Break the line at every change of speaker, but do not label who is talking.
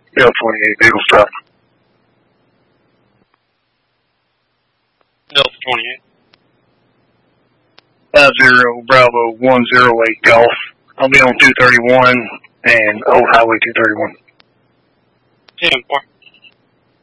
Delta 28, vehicle stop.
Delta 28.
50 Bravo 108 Golf. I'll be on 231 and Old Highway 231.
10-4.